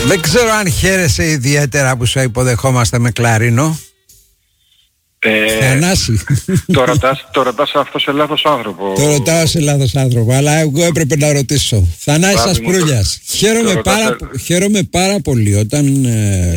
Δεν ξέρω αν χαίρεσαι ιδιαίτερα που σε υποδεχόμαστε με κλαρίνο. Θανάση. Το ρωτάς αυτό σε λάθος άνθρωπο. Το ρωτάω σε λάθος άνθρωπο, αλλά εγώ έπρεπε να ρωτήσω. Θανάσης Ασπρούλιας. Χαίρομαι πάρα πολύ όταν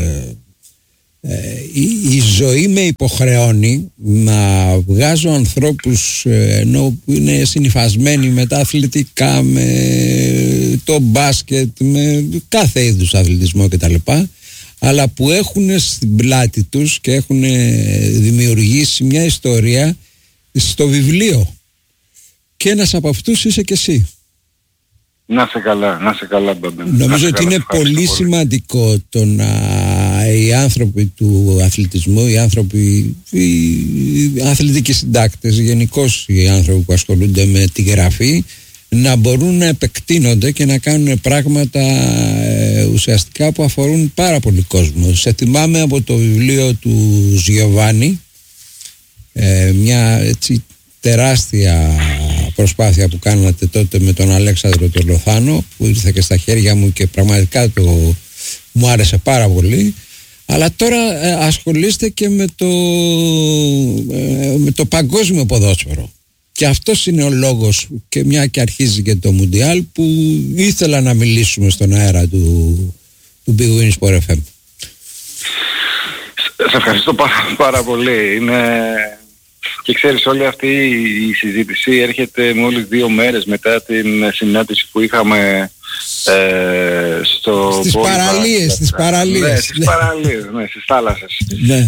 η ζωή με υποχρεώνει να βγάζω ανθρώπους ενώ που είναι συνυφασμένοι με τα αθλητικά, με το μπάσκετ, με κάθε είδους αθλητισμό κτλ, αλλά που έχουν στην πλάτη τους και έχουν δημιουργήσει μια ιστορία στο βιβλίο, και ένας από αυτούς είσαι και εσύ. Να σε καλά Μπαμπέ. Νομίζω ότι είναι πολύ σημαντικό το να οι άνθρωποι του αθλητισμού, οι αθλητικοί συντάκτες, γενικώς οι άνθρωποι που ασχολούνται με τη γραφή, να μπορούν να επεκτείνονται και να κάνουν πράγματα ουσιαστικά που αφορούν πάρα πολύ κόσμο. Σε θυμάμαι από το βιβλίο του Γιωβάνι, μια έτσι τεράστια προσπάθεια που κάνατε τότε με τον Αλέξανδρο τον Λοθάνο, που ήρθε και στα χέρια μου και πραγματικά μου άρεσε πάρα πολύ. Αλλά τώρα ασχολείστε και με το παγκόσμιο ποδόσφαιρο. Και αυτός είναι ο λόγος, και μια και αρχίζει και το Μουντιάλ, που ήθελα να μιλήσουμε στον αέρα του Big Win Sport FM. Σε ευχαριστώ πάρα πολύ. Και ξέρεις, όλη αυτή η συζήτηση έρχεται μόλις 2 μέρες μετά την συνάντηση που είχαμε στις παραλίες. Στις θάλασσες,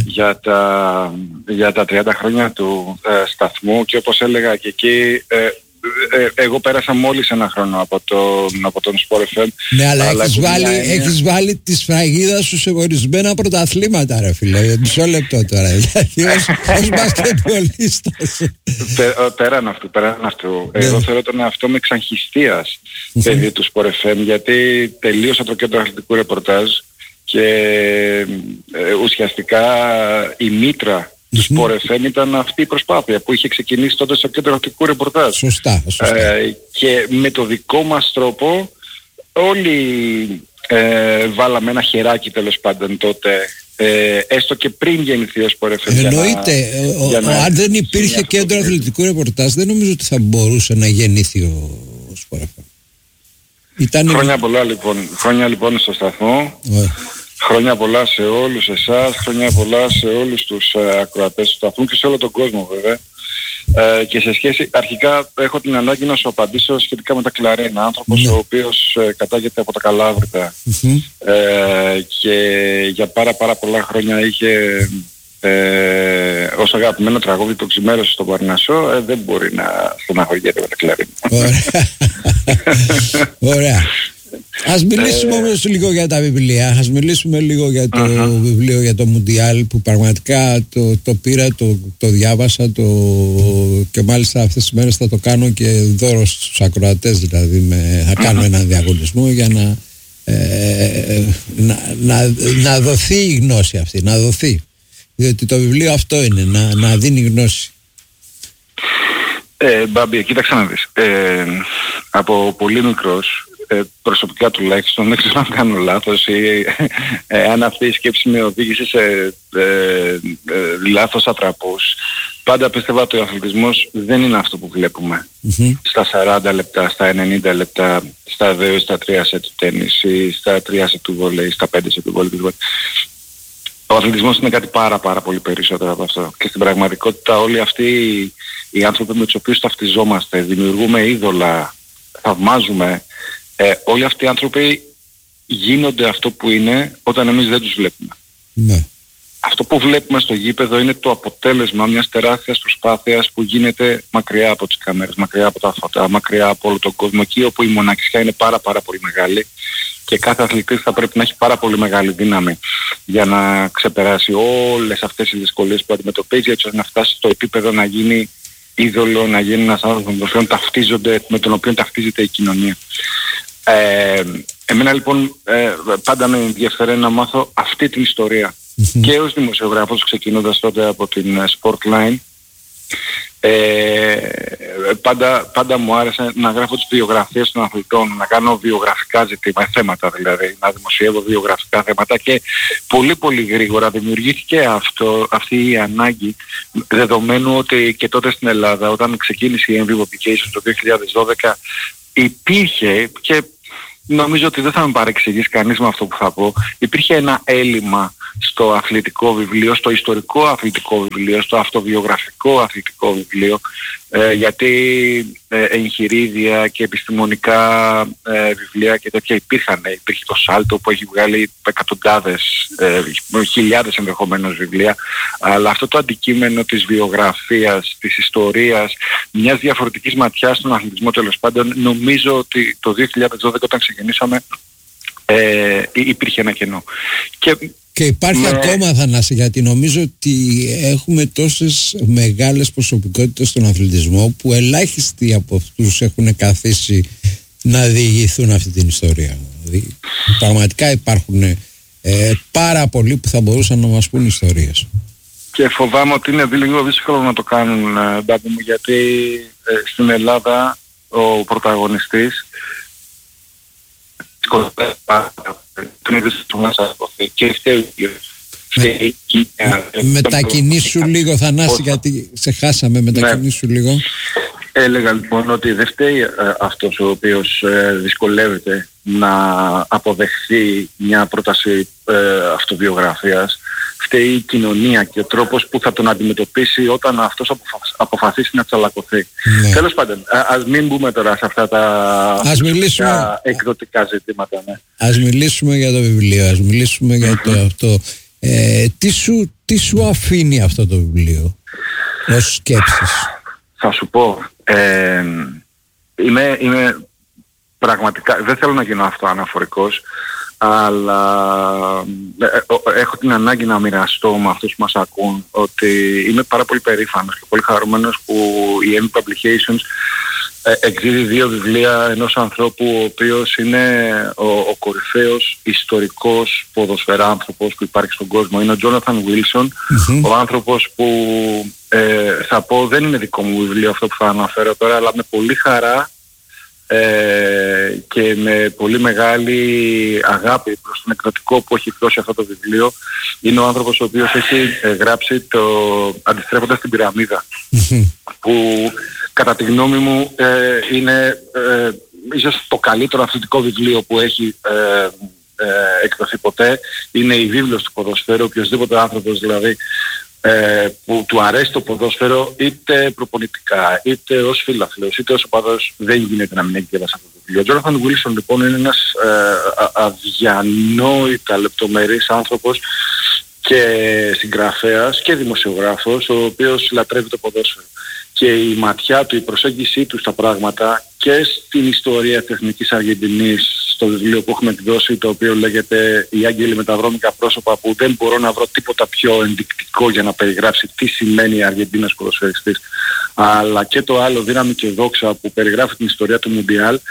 για τα 30 χρόνια του σταθμού, και όπως έλεγα και εκεί, εγώ πέρασα μόλις 1 χρόνο από τον Sport FM. Ναι, αλλά έχεις βάλει τη σφραγίδα σου σε ορισμένα πρωταθλήματα, ρε φίλε. Μισό λεπτό τώρα, δηλαδή ως μπασκετμπολίστας. Πέραν αυτού, εγώ θεωρώ τον εαυτό με εξαγχιστίας παιδί του Sport FM, γιατί τελείωσα το κέντρο αθλητικού ρεπορτάζ και ουσιαστικά η μήτρα του Sport FM ήταν αυτή η προσπάθεια που είχε ξεκινήσει τότε στο κέντρο αθλητικού ρεπορτάζ. Σωστά. Και με το δικό μας τρόπο όλοι βάλαμε ένα χεράκι, τέλος πάντων, τότε, έστω και πριν γεννηθεί ο Sport FM. Εννοείται. Αν δεν υπήρχε κέντρο αθλητικού ρεπορτάζ, δεν νομίζω ότι θα μπορούσε να γεννήθει ο Sport FM. Χρόνια λοιπόν στο σταθμό. Χρόνια πολλά σε όλους εσάς, χρόνια πολλά σε όλους τους ακροατές του σταθμού και σε όλο τον κόσμο βέβαια. Και σε σχέση, αρχικά έχω την ανάγκη να σου απαντήσω σχετικά με τα κλαρίνα. Άνθρωπος ο οποίος κατάγεται από τα Καλάβρητα και για πάρα πολλά χρόνια είχε ως αγαπημένο τραγούδι το Ξημέρωσε στον Παρνασσό, δεν μπορεί να στεναχωριέται με τα κλαρίνα. Ωραία. Ας μιλήσουμε όμως λίγο για τα βιβλία. Ας μιλήσουμε λίγο για το βιβλίο για το Μουντιάλ, που πραγματικά το πήρα, το διάβασα και μάλιστα αυτές τις μέρες θα το κάνω και δώρο στους ακροατές, δηλαδή θα κάνω έναν διαγωνισμό για να δοθεί η γνώση αυτή, να δοθεί, διότι το βιβλίο αυτό είναι, να δίνει γνώση. Μπάμπη, κοίταξε να δεις, από πολύ μικρός, προσωπικά τουλάχιστον, δεν ξέρω αν κάνω λάθος ή αν αυτή η σκέψη με οδήγησε σε λάθος ατραπούς. Πάντα πίστευα ότι ο αθλητισμός δεν είναι αυτό που βλέπουμε στα 40 λεπτά, στα 90 λεπτά, στα 2 ή στα 3 σετ του τένις ή στα 3 σετ του βόλεϊ, στα 5 σετ του βόλεϊ. Ο αθλητισμός είναι κάτι πάρα πολύ περισσότερο από αυτό. Και στην πραγματικότητα όλοι αυτοί οι άνθρωποι με τους οποίους ταυτιζόμαστε, δημιουργούμε είδωλα, θαυμάζουμε, όλοι αυτοί οι άνθρωποι γίνονται αυτό που είναι όταν εμείς δεν τους βλέπουμε. Ναι. Αυτό που βλέπουμε στο γήπεδο είναι το αποτέλεσμα μιας τεράστιας προσπάθειας που γίνεται μακριά από τις κάμερες, μακριά από τα φώτα, μακριά από όλο τον κόσμο, εκεί όπου η μοναξιά είναι πάρα πολύ μεγάλη και κάθε αθλητής θα πρέπει να έχει πάρα πολύ μεγάλη δύναμη για να ξεπεράσει όλες αυτές τις δυσκολίες που αντιμετωπίζει, έτσι ώστε να φτάσει στο επίπεδο να γίνει είδωλο, να γίνει ένας άνθρωπος με τον οποίο ταυτίζεται η κοινωνία. Εμένα λοιπόν πάντα με ενδιαφέρει να μάθω αυτή την ιστορία και ως δημοσιογράφος, ξεκινώντας τότε από την Sportline Πάντα μου άρεσε να γράφω τις βιογραφίες των αθλητών, να κάνω βιογραφικά θέματα δηλαδή, να δημοσιεύω βιογραφικά θέματα, και πολύ πολύ γρήγορα δημιουργήθηκε αυτή η ανάγκη, δεδομένου ότι και τότε στην Ελλάδα, όταν ξεκίνησε η MV Publications το 2012, υπήρχε, και νομίζω ότι δεν θα με παρεξηγήσει κανείς με αυτό που θα πω, υπήρχε ένα έλλειμμα στο αθλητικό βιβλίο, στο ιστορικό αθλητικό βιβλίο, στο αυτοβιογραφικό αθλητικό βιβλίο, γιατί εγχειρίδια και επιστημονικά βιβλία και τέτοια υπήρχε το Σάλτο που έχει βγάλει εκατοντάδες, χιλιάδες ενδεχομένως βιβλία, αλλά αυτό το αντικείμενο της βιογραφίας, της ιστορίας, μιας διαφορετικής ματιάς στον αθλητισμό, τέλος πάντων, νομίζω ότι το 2012 όταν ξεκινήσαμε υπήρχε ένα κενό. Και υπάρχει ακόμα, Θανάση, γιατί νομίζω ότι έχουμε τόσες μεγάλες προσωπικότητες στον αθλητισμό που ελάχιστοι από αυτούς έχουν καθίσει να διηγηθούν αυτή την ιστορία. Δηλαδή, πραγματικά υπάρχουν πάρα πολλοί που θα μπορούσαν να μας πούν ιστορίες. Και φοβάμαι ότι είναι λίγο δύσκολο να το κάνουν, Ντάμπη μου, γιατί στην Ελλάδα ο πρωταγωνιστής μετακινήσου λίγο, Θανάση, γιατί σε χάσαμε. Μετακινήσου λίγο. Έλεγα λοιπόν ότι δεν φταίει αυτός ο οποίος δυσκολεύεται να αποδεχθεί μια πρόταση αυτοβιογραφίας. Φταίει η κοινωνία και ο τρόπος που θα τον αντιμετωπίσει όταν αυτός αποφασίσει να τσαλακωθεί. Ναι. Τέλος πάντων, ας μην μπούμε τώρα σε αυτά τα εκδοτικά ζητήματα. Ναι. Ας μιλήσουμε για το βιβλίο, ας μιλήσουμε για το αυτό. Τι σου αφήνει αυτό το βιβλίο ως σκέψεις? Θα σου πω, είμαι πραγματικά, δεν θέλω να γίνω αυτοαναφορικός, αλλά έχω την ανάγκη να μοιραστώ με αυτούς που μας ακούν ότι είμαι πάρα πολύ περήφανος και πολύ χαρούμενος που η MV Publications εκδίδει 2 βιβλία ενός ανθρώπου ο οποίος είναι ο κορυφαίος ιστορικός ποδοσφαιράνθρωπος που υπάρχει στον κόσμο. Είναι ο Jonathan Wilson, ο άνθρωπος που θα πω δεν είναι δικό μου βιβλίο αυτό που θα αναφέρω τώρα, αλλά με πολύ χαρά και με πολύ μεγάλη αγάπη προς τον εκδοτικό που έχει εκδώσει αυτό το βιβλίο, είναι ο άνθρωπος ο οποίος έχει γράψει το Αντιστρέφοντας την πυραμίδα, που κατά τη γνώμη μου είναι ίσως το καλύτερο αθλητικό βιβλίο που έχει εκδοθεί ποτέ. Είναι η βίβλος του ποδοσφαίρου. Οποιοσδήποτε άνθρωπος δηλαδή που του αρέσει το ποδόσφαιρο, είτε προπονητικά, είτε ως φίλαθλος, είτε ως οπαδός, δεν γίνεται να μην έχει διαβάσει αυτό το βιβλίο. Ο Jonathan Wilson λοιπόν είναι ένας αδιανόητα λεπτομερής άνθρωπος και συγγραφέας και δημοσιογράφος, ο οποίος λατρεύει το ποδόσφαιρο. Και η ματιά του, η προσέγγιση του στα πράγματα και στην ιστορία της Εθνικής Αργεντινής, στο βιβλίο που έχουμε εκδώσει, το οποίο λέγεται «Οι άγγελοι με τα βρώμικα πρόσωπα», που δεν μπορώ να βρω τίποτα πιο ενδεικτικό για να περιγράψει τι σημαίνει η Αργεντίνας ποδοσφαιριστής, αλλά και το άλλο «Δύναμη και δόξα» που περιγράφει την ιστορία του Μουντιάλ,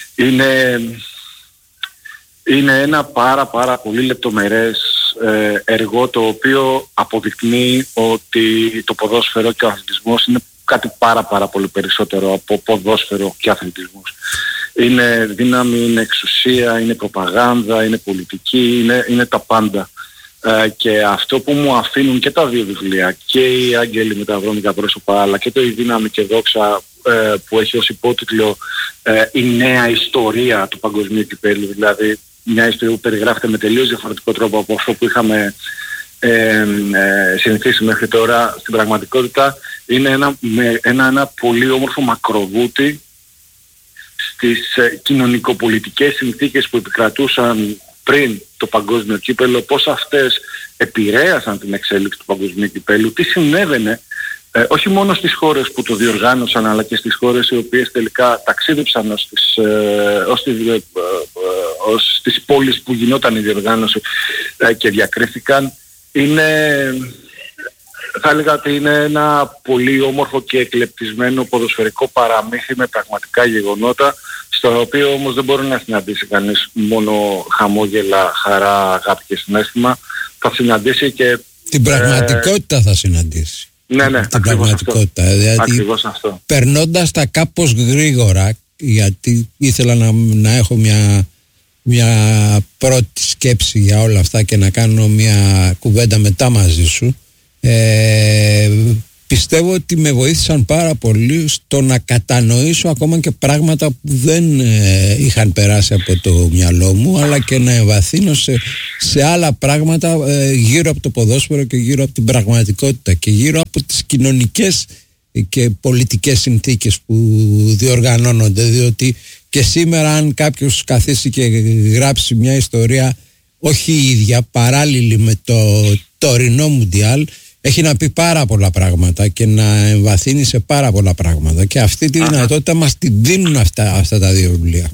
είναι ένα πάρα πολύ λεπτομερές έργο, το οποίο αποδεικνύει ότι το ποδόσφαιρο και ο αθλητισμός είναι κάτι πάρα πολύ περισσότερο από ποδόσφαιρο και αθλητισμός. Είναι δύναμη, είναι εξουσία, είναι προπαγάνδα, είναι πολιτική, είναι τα πάντα. Και αυτό που μου αφήνουν και τα 2 βιβλία, και οι άγγελοι με τα βρώμικα πρόσωπα, αλλά και το «Η δύναμη και δόξα», που έχει ως υπότιτλο «Η νέα ιστορία του παγκοσμίου κυπέλλου», δηλαδή μια ιστορία που περιγράφεται με τελείως διαφορετικό τρόπο από αυτό που είχαμε συνηθίσει μέχρι τώρα. Στην πραγματικότητα είναι ένα πολύ όμορφο μακροβούτι στις κοινωνικοπολιτικές συνθήκες που επικρατούσαν πριν το παγκόσμιο κύπελλο, πώς αυτές επηρέασαν την εξέλιξη του παγκοσμίου κυπέλλου, τι συνέβαινε όχι μόνο στις χώρες που το διοργάνωσαν, αλλά και στις χώρες οι οποίες τελικά ταξίδεψαν ως τις πόλεις που γινόταν η διοργάνωση και διακρίθηκαν. Θα έλεγα ότι είναι ένα πολύ όμορφο και εκλεπτισμένο ποδοσφαιρικό παραμύθι με πραγματικά γεγονότα, στο οποίο όμως δεν μπορεί να συναντήσει κανείς μόνο χαμόγελα, χαρά, αγάπη και συναίσθημα. Θα συναντήσει και την πραγματικότητα θα συναντήσει. την πραγματικότητα. Αυτό. Δηλαδή, ακριβώς αυτό. Περνώντας τα κάπως γρήγορα, γιατί ήθελα να έχω μια πρώτη σκέψη για όλα αυτά και να κάνω μια κουβέντα μετά μαζί σου, πιστεύω ότι με βοήθησαν πάρα πολύ στο να κατανοήσω ακόμα και πράγματα που δεν είχαν περάσει από το μυαλό μου, αλλά και να εμβαθύνω σε άλλα πράγματα γύρω από το ποδόσφαιρο και γύρω από την πραγματικότητα και γύρω από τις κοινωνικές και πολιτικές συνθήκες που διοργανώνονται, διότι και σήμερα αν κάποιος καθίσει και γράψει μια ιστορία όχι η ίδια, παράλληλη με το τωρινό Μουντιάλ, έχει να πει πάρα πολλά πράγματα και να εμβαθύνει σε πάρα πολλά πράγματα, και αυτή τη δυνατότητα μας την δίνουν αυτά τα δύο βιβλία.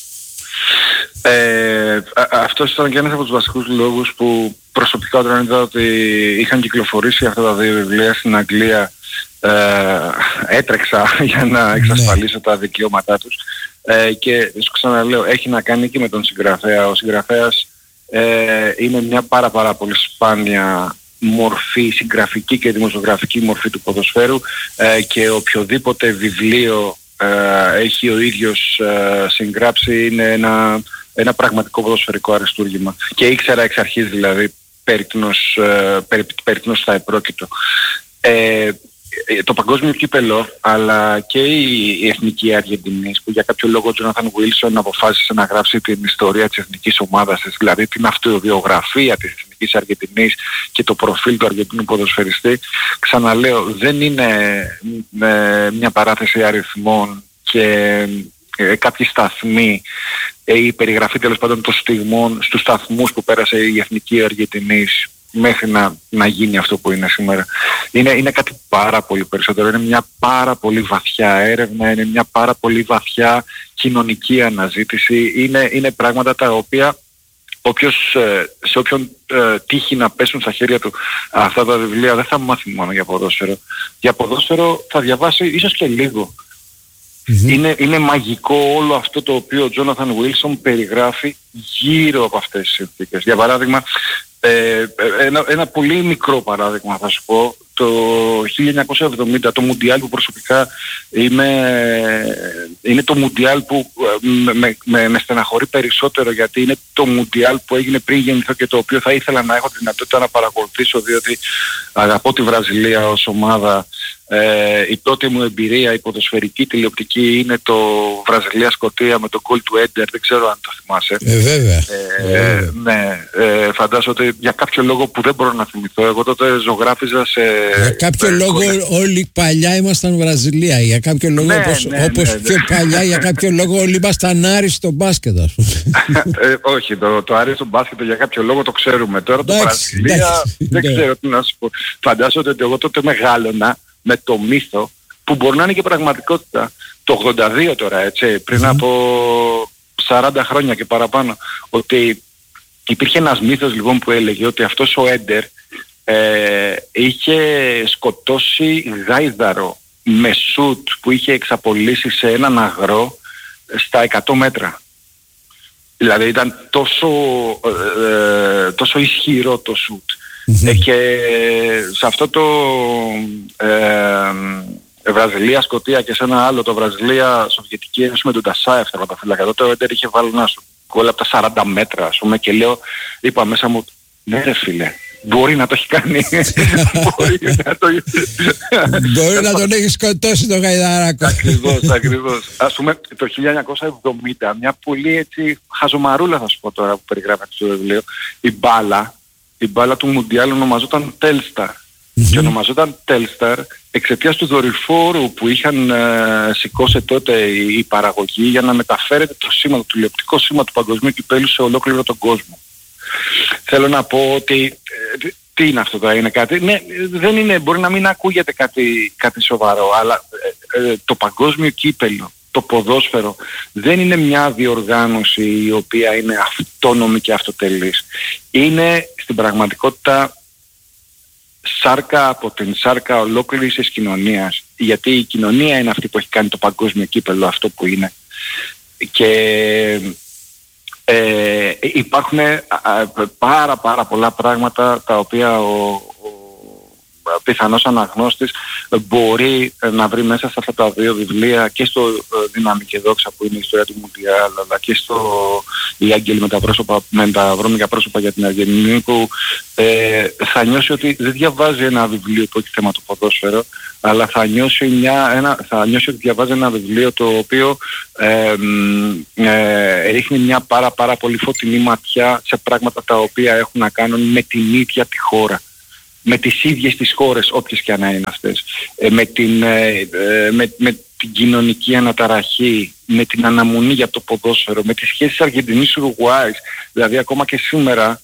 Αυτός ήταν και ένας από τους βασικούς λόγους που προσωπικά όταν είδα ότι είχαν κυκλοφορήσει αυτά τα δύο βιβλία στην Αγγλία, έτρεξα για να εξασφαλίσω τα δικαιώματά τους, και σου ξαναλέω, έχει να κάνει και με τον συγγραφέα. Ο συγγραφέας είναι μια πάρα πολύ σπάνια μορφή, συγγραφική και δημοσιογραφική μορφή του ποδοσφαίρου, και οποιοδήποτε βιβλίο έχει ο ίδιος συγγράψει είναι ένα πραγματικό ποδοσφαιρικό αριστούργημα, και ήξερα εξ αρχής δηλαδή περί τίνος θα επρόκειτο. Το παγκόσμιο κύπελλο, αλλά και η εθνική Αργεντινής, που για κάποιο λόγο ο Τζόναθαν Γουίλσον αποφάσισε να γράψει την ιστορία της εθνικής ομάδας της, δηλαδή την αυτοβιογραφία της εθνικής Αργεντινής και το προφίλ του Αργεντινού ποδοσφαιριστή, ξαναλέω, δεν είναι μια παράθεση αριθμών και κάποιοι σταθμοί, η περιγραφή τέλος πάντων των στιγμών στους σταθμούς που πέρασε η εθνική Αργεντινής μέχρι να γίνει αυτό που είναι σήμερα. Είναι κάτι πάρα πολύ περισσότερο. Είναι μια πάρα πολύ βαθιά έρευνα, είναι μια πάρα πολύ βαθιά κοινωνική αναζήτηση. Είναι πράγματα τα οποία σε όποιον τύχει να πέσουν στα χέρια του αυτά τα βιβλία δεν θα μάθει μόνο για ποδόσφαιρο. Για ποδόσφαιρο θα διαβάσει ίσως και λίγο. Είναι μαγικό όλο αυτό το οποίο ο Τζόναθαν Γουίλσον περιγράφει γύρω από αυτές τις συνθήκες. Για παράδειγμα, ένα πολύ μικρό παράδειγμα θα σου πω, το 1970, το Μουντιάλ που προσωπικά είναι το Μουντιάλ που με στεναχωρεί περισσότερο, γιατί είναι το Μουντιάλ που έγινε πριν γεννηθώ και το οποίο θα ήθελα να έχω τη δυνατότητα να παρακολουθήσω, διότι αγαπώ τη Βραζιλία ως ομάδα. Η πρώτη μου εμπειρία η ποδοσφαιρική τηλεοπτική είναι το Βραζιλία-Σκωτία με το γκολ του Έντερ, δεν ξέρω αν το θυμάσαι. Βέβαια. Ναι, φαντάζομαι ότι για κάποιο λόγο που δεν μπορώ να θυμηθώ, εγώ τότε ζωγράφιζα για κάποιο λόγο όλοι παλιά ήμασταν Βραζιλία, για κάποιο λόγο όπως πιο παλιά για κάποιο λόγο όλοι ήμασταν Άρης στο μπάσκετ, ας πούμε. Όχι, το Άρης στο μπάσκετ για κάποιο λόγο το ξέρουμε. Τώρα το Βραζιλία δεν ξέρω τι να σου πω. Φαντάζομαι ότι εγώ τότε μεγάλωνα με το μύθο που μπορεί να είναι και πραγματικότητα, το 82 τώρα, έτσι, πριν από 40 χρόνια και παραπάνω, ότι υπήρχε ένας μύθος λοιπόν που έλεγε ότι αυτός ο Έντερ είχε σκοτώσει γάιδαρο με σουτ που είχε εξαπολύσει σε έναν αγρό στα 100 μέτρα. Δηλαδή ήταν τόσο ισχυρό το σουτ. Και σε αυτό το Βραζιλία-Σκωτία και σε ένα άλλο το Βραζιλία-Σοβιετική Ένωση με τον Τασάεφ τα πρωταφύλακα, τότε ο Έντερ είχε βάλει ένα γκολ από τα 40 μέτρα, ας πούμε, και είπα μέσα μου, ναι ρε φίλε, μπορεί να το έχει κάνει. Μπορεί να τον έχει σκοτώσει τον γαϊδαράκο. Ακριβώς. Ας πούμε το 1970, μια πολύ έτσι χαζομαρούλα θα σου πω τώρα που περιγράφεται στο βιβλίο, η μπάλα του Μουντιάλ ονομαζόταν Telstar. Και ονομαζόταν Telstar εξαιτίας του δορυφόρου που είχαν σηκώσει τότε η παραγωγή για να μεταφέρεται το σήμα, το τηλεοπτικό σήμα του παγκοσμίου κυπέλλου σε ολόκληρο τον κόσμο. Θέλω να πω ότι τι είναι αυτό τώρα, είναι κάτι, ναι, δεν είναι, μπορεί να μην ακούγεται κάτι σοβαρό, αλλά το παγκόσμιο κύπελλο, το ποδόσφαιρο δεν είναι μια διοργάνωση η οποία είναι αυτόνομη και αυτοτελής. Είναι στην πραγματικότητα σάρκα από την σάρκα ολόκληρης της κοινωνίας, γιατί η κοινωνία είναι αυτή που έχει κάνει το παγκόσμιο κύπελλο αυτό που είναι. Και υπάρχουν πάρα πολλά πράγματα τα οποία πιθανός αναγνώστης μπορεί να βρει μέσα σε αυτά τα δύο βιβλία και στο Δύναμη και Δόξα που είναι η ιστορία του Μουντιάλ, αλλά και στο Οι Άγγελοι με τα βρώμικα πρόσωπα για την Αργεντινή, που θα νιώσει ότι δεν διαβάζει ένα βιβλίο που έχει θέμα το ποδόσφαιρο, αλλά θα νιώσει ότι διαβάζει ένα βιβλίο το οποίο ρίχνει μια πάρα πολύ φωτεινή ματιά σε πράγματα τα οποία έχουν να κάνουν με την ίδια τη χώρα, με τις ίδιες τις χώρες, όποιες και αν είναι αυτές, με την κοινωνική αναταραχή, με την αναμονή για το ποδόσφαιρο, με τις σχέσεις Αργεντινής-Ουρουγουάης. Δηλαδή ακόμα και σήμερα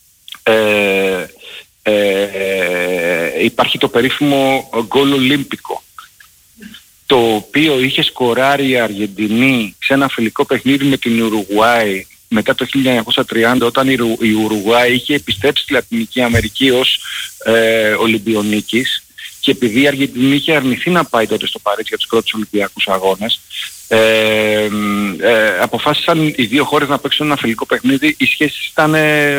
υπάρχει το περίφημο γκολ ολύμπικο, το οποίο είχε σκοράρει η Αργεντινή σε ένα φιλικό παιχνίδι με την Ουρουγουάη μετά το 1930, όταν η Ουρουγουάη είχε επιστρέψει στη Λατινική Αμερική ως Ολυμπιονίκης, και επειδή η Αργεντινή είχε αρνηθεί να πάει τότε στο Παρίσι για τους πρώτους Ολυμπιακούς Αγώνες, αποφάσισαν οι δύο χώρες να παίξουν ένα φιλικό παιχνίδι. Οι σχέσεις ήταν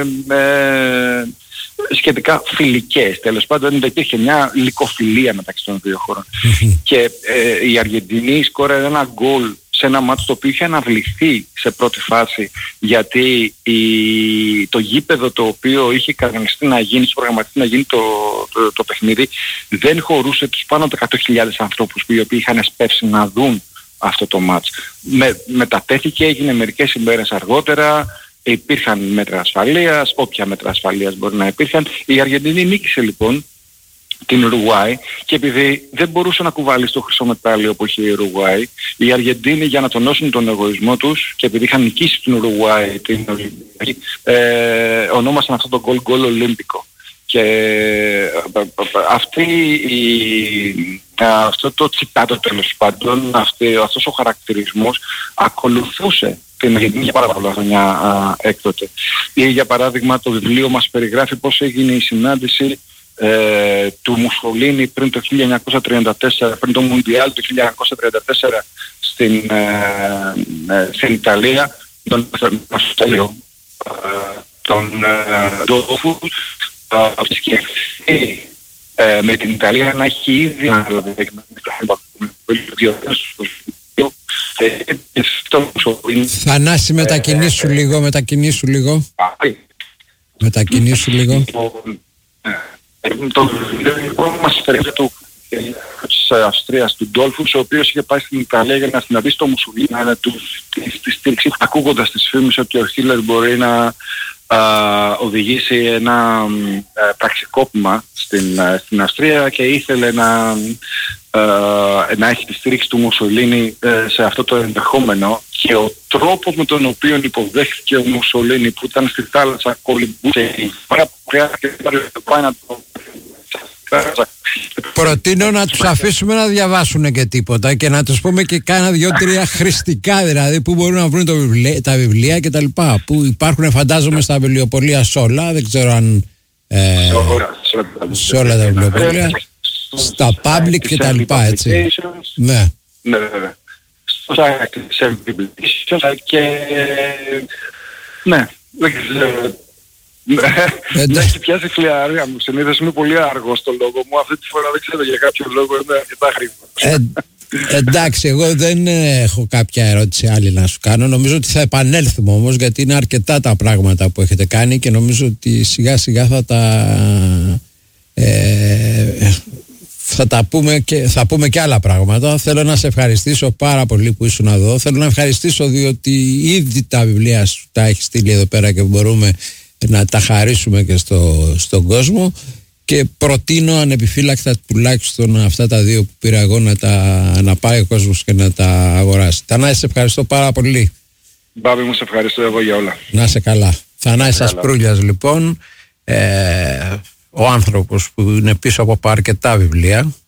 σχετικά φιλικές. Τέλος πάντων δεν υπήρχε μια λυκοφιλία μεταξύ των δύο χωρών. Και η Αργεντινή σκόραρε ένα γκολ σε ένα μάτσο το οποίο είχε αναβληθεί σε πρώτη φάση, γιατί το γήπεδο το οποίο είχε κανονιστεί να γίνει, προγραμματιστεί να γίνει το παιχνίδι, δεν χωρούσε τους πάνω από 100.000 ανθρώπους οι οποίοι είχαν σπεύσει να δουν αυτό το μάτς. Μετατέθηκε, έγινε μερικές ημέρες αργότερα, υπήρχαν μέτρα ασφαλείας, όποια μέτρα ασφαλείας μπορεί να υπήρχαν. Η Αργεντινή νίκησε λοιπόν την Ουρουγουάη, και επειδή δεν μπορούσε να κουβαλήσει το χρυσό μετάλλιο που είχε η Ουρουγουάη, οι Αργεντίνοι, για να τονώσουν τον εγωισμό τους, και επειδή είχαν νικήσει την Ουρουγουάη την Ολυμπιακή, ονόμασαν αυτό το γκολ ολύμπικο. Και αυτό το τσιτάτο, τέλος πάντων, αυτός ο χαρακτηρισμός ακολουθούσε την Αργεντινή για πάρα πολλά χρόνια έκτοτε. Ή για παράδειγμα το βιβλίο μας περιγράφει πώς έγινε η συνάντηση του Μουσολίνι πριν το 1934, πριν το Μουντιάλ του 1934 στην Ιταλία, τον Μαστέλιο, τον Ντόφου, σκεφτεί με την Ιταλία να έχει ήδη αναλάβει Θανάση, μετακινήσου λίγο. Το βιβλίο μας περίπτωση της Αυστρίας, του Ντόλφους, ο οποίος είχε πάει στην Ιταλία για να συναντήσει το Μουσουλίνι, να τη στήριξη, ακούγοντας τις φήμες ότι ο Χίτλερ μπορεί να οδηγήσει ένα πραξικόπημα στην Αυστρία, και ήθελε να έχει τη στήριξη του Μουσολίνι σε αυτό το ενδεχόμενο. Και ο τρόπος με τον οποίο υποδέχθηκε ο Μουσολίνι, που ήταν στη θάλασσα, κολυμπούσε Προτείνω να τους αφήσουμε να διαβάσουν και τίποτα, και να τους πούμε και κάνα 2-3 χρηστικά, δηλαδή που μπορούν να βρουν τα βιβλία και τα λοιπά, που υπάρχουν φαντάζομαι στα βιβλιοπωλεία όλα, δεν ξέρω αν σε όλα τα βιβλιοπωλεία, στα public και τα λοιπά, έτσι. Ναι. Ναι, βέβαια. Σε βιβλιοπωλεία και ναι, δεν ξέρω. Να έχει πιάσει φλιαρία μου. Συνήθως είμαι πολύ αργός στο λόγο μου. Αυτή τη φορά δεν ξέρω για κάποιο λόγο, είμαι αρκετά γρήγορος. Εντάξει, εγώ δεν έχω κάποια ερώτηση άλλη να σου κάνω. Νομίζω ότι θα επανέλθουμε όμως, γιατί είναι αρκετά τα πράγματα που έχετε κάνει, και νομίζω ότι σιγά σιγά θα πούμε και άλλα πράγματα. Θέλω να σε ευχαριστήσω πάρα πολύ που ήσουν εδώ. Θέλω να ευχαριστήσω διότι ήδη τα βιβλία σου τα έχεις στείλει εδώ πέρα και μπορούμε να τα χαρίσουμε και στον κόσμο, και προτείνω ανεπιφύλακτα τουλάχιστον αυτά τα δύο που πήρα εγώ να πάει ο κόσμος και να τα αγοράσει. Θανάση, σε ευχαριστώ πάρα πολύ. Μπάμπη μου, σε ευχαριστώ εγώ για όλα. Να είσαι καλά. Θανάσης Ασπρούλιας λοιπόν, ο άνθρωπος που είναι πίσω από αρκετά βιβλία,